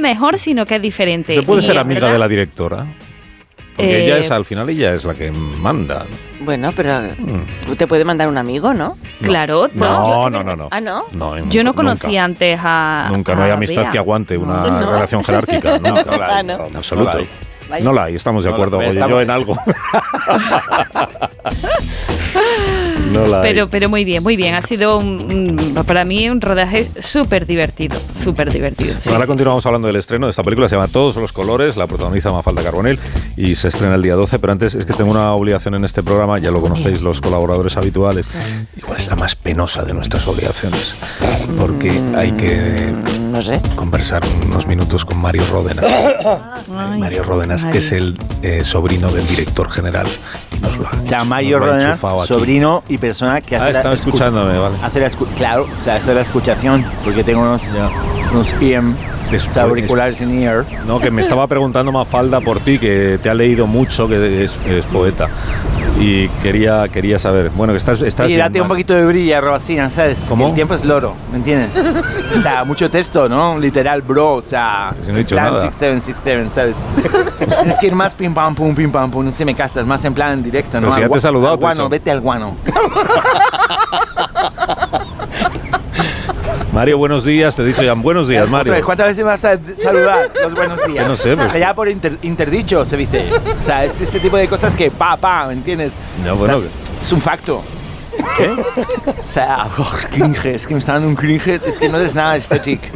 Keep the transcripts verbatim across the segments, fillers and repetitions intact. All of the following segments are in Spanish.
mejor, sino que es diferente. ¿Usted puede Y ser es amiga verdad. de la directora? Porque Eh, ella es, al final, ella es la que manda. Bueno, pero Mm. te puede mandar un amigo, ¿no? Claro. No, no, no, no. Ah, ¿no? No, Yo no nunca. conocía antes a... Nunca, no hay a amistad Bea. que aguante una No. relación jerárquica. No, No la hay, Ah, no. no, en absoluto. no la hay. Vaya. No la hay, estamos de No la- acuerdo, oye, estamos- yo en algo. No la hay. Pero, pero muy bien, muy bien. Ha sido un, un- para mí un rodaje súper divertido, súper divertido. sí, Ahora sí. continuamos hablando del estreno de esta película, se llama Todos los colores, la protagoniza Mafalda Carbonell y se estrena el día doce, pero antes es que tengo una obligación en este programa, ya lo conocéis los colaboradores habituales, igual es la más penosa de nuestras obligaciones, porque hay que No sé. conversar unos minutos con Mario Ródenas. Ay, Mario Ródenas, Mario. que es el eh, sobrino del director general y nos lo ha, O sea, nos Mario lo ha Ródenas, enchufado aquí. sobrino y persona que hace Ah, la estaba escu- escuchándome, vale. hace la escu- claro, o sea, hace la escuchación, porque tengo unos, unos E M, Después- o sea, auriculares en ear. No, que me estaba preguntando Mafalda por ti, que te ha leído mucho, que es, es poeta. Y quería, quería saber. Bueno, que estás, estás Y bien, date un Mar- poquito de brilla, Robacina, ¿sabes? ¿Cómo? Que el tiempo es loro, ¿me entiendes? O sea, mucho texto, ¿no? Literal, bro, o sea... Si no he dicho plan nada. seis siete seis siete, ¿sabes? Tienes que ir más pim pam pum, pim pam pum, no sé, me castas, más en plan directo, ¿no? Pero si ya Al te he gua- saludado, al te he guano, hecho. vete al guano. Mario, buenos días. Te he dicho ya, buenos días, Mario. Otra vez, ¿cuántas veces me vas a saludar los buenos días? Yo no sé, pues- O sea, ya por inter- interdicho se dice. O sea, es este tipo de cosas que pa, pa, ¿me entiendes? No, bueno, Estás- es un facto. ¿Qué? O sea, oh, cringe, es que me está dando un cringe, es que no es nada estético.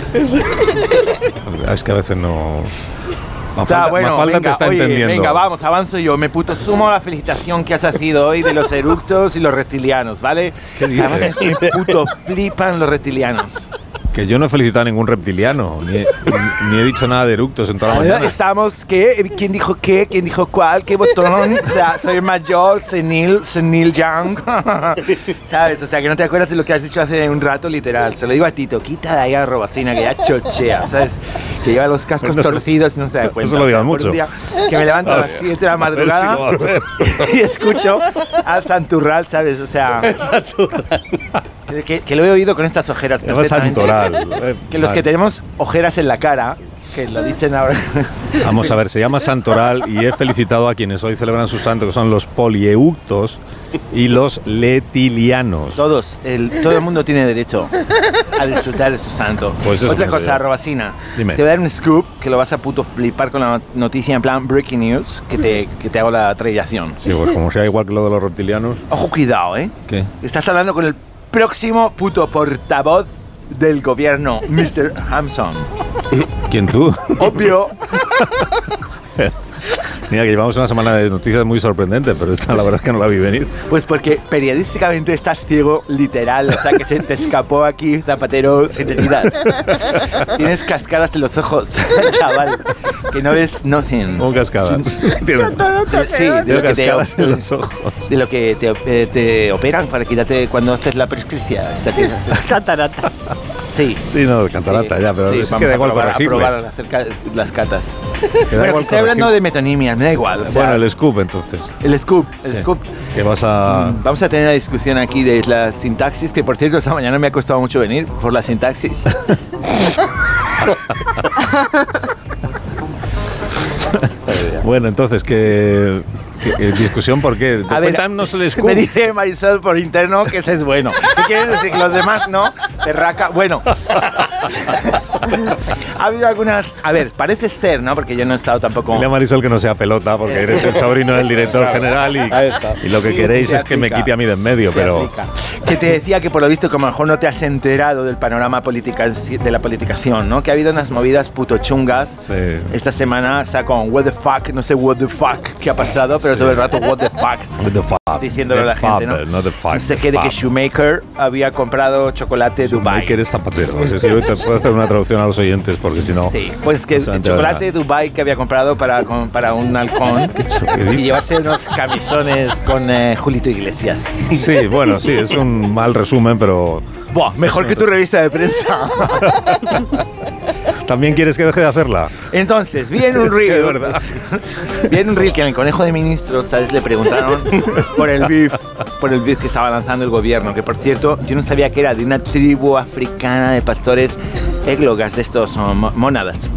Es que a veces no... O sea, Mafalda, bueno, Mafalda venga, te está oye, entendiendo. venga, vamos, avanzo yo. Me puto sumo a la felicitación que has sido hoy de los eructos y los reptilianos, ¿vale? ¿Qué dices? Además, es que me puto flipan los reptilianos. Que yo no he felicitado a ningún reptiliano, ni he, ni he dicho nada de eructos en toda la mañana. Estamos, ¿qué? ¿Quién dijo qué? ¿Quién dijo cuál? ¿Qué botón? O sea, soy mayor, senil, senil young. ¿Sabes? O sea, que no te acuerdas de lo que has dicho hace un rato, literal. Se lo digo a Tito, quita de ahí a Robacina, que ya chochea, ¿sabes? Que lleva los cascos Pues no- torcidos y no se da cuenta. no se lo digas Por un mucho. día que me levanto a las Vale. siete de la A ver si madrugada lo va a hacer. y escucho al Santurral, ¿sabes? O sea, que, que- que lo he oído con estas ojeras Se llama perfectamente. Santoral. Eh, Que los vale. que tenemos ojeras en la cara, que lo dicen ahora. Vamos a ver, se llama Santoral y he felicitado a quienes hoy celebran su santo, que son los polieuctos y los letilianos. Todos, el, todo el mundo tiene derecho a disfrutar de su santo. Pues eso Otra pienso cosa, yo. Robacina. Dime. Te voy a dar un scoop que lo vas a puto flipar con la noticia en plan breaking news, que te, que te hago la trayación. Sí, pues como sea igual que lo de los reptilianos. Ojo, cuidado, ¿eh? ¿Qué? Estás hablando con el próximo puto portavoz del gobierno, mister Hampson. ¿Quién tú? Obvio. Mira, que llevamos una semana de noticias muy sorprendentes, pero esta la verdad es que no la vi venir. Pues porque periodísticamente estás ciego, literal. O sea, que se te escapó aquí, Zapatero, sin heridas. Tienes cascadas en los ojos, chaval. Que no ves nothing. Como cascadas. Entiendo. Sí, de Tengo lo que te, cascadas en los ojos. de lo que te, eh, te operan para quitarte cuando haces la prescripción. Catarata. Sí. Sí, no, catarata, Sí, ya, pero sí, es vamos que da a igual probar, a corregible. probar a hacer ca- las catas. Que da Bueno, igual que estoy hablando corregible. de metonimia, me da igual. O sea, Bueno, el scoop, entonces. el scoop, el Sí. scoop. Que vas a... Mm, Vamos a tener una discusión aquí de la sintaxis, que por cierto esta mañana me ha costado mucho venir por la sintaxis. Bueno, entonces, que... que- que discusión, ¿por qué? A ver, Cuéntanos el scoop. me dice Marisol por interno que ese es bueno. ¿Qué quieres decir? Que los demás no. Terraca. Bueno. Ha habido algunas... A ver, parece ser, ¿no? Porque yo no he estado tampoco... Dile a Marisol que no sea pelota, porque eres el sobrino del director Claro. general y, Ahí está. y lo que Sí, queréis se es que me aplica. quite a mí de en medio, Se pero... aplica. Que te decía que por lo visto, como a lo mejor no te has enterado del panorama politica, de la politicación, ¿no? Que ha habido unas movidas puto chungas. Sí. Esta semana saca un what the fuck, no sé what the fuck qué ha pasado, pero todo el rato what the fuck. With the fab. Diciéndole The a la gente, fab, ¿no? not the fuck, No sé the qué, de que fab. Shoemaker había comprado chocolate Dubai. Que eres zapatero. No sé si hoy te puedo hacer una traducción a los oyentes, porque si no... Sí, pues que no se el entera chocolate nada. Dubai que había comprado para, con- para un halcón ¿Qué y dices? llevarse unos camisones con eh, Julito Iglesias. Sí, bueno, sí, es un mal resumen, pero... Buah, mejor que tu revista de prensa. ¿También quieres que deje de hacerla? Entonces, vi en un De reel, verdad. vi en un reel que en el Conejo de Ministros, ¿sabes? Le preguntaron por el beef, por el beef que estaba lanzando el gobierno, que por cierto, yo no sabía que era de una tribu africana de pastores églogas de estos, o mo- mónadas,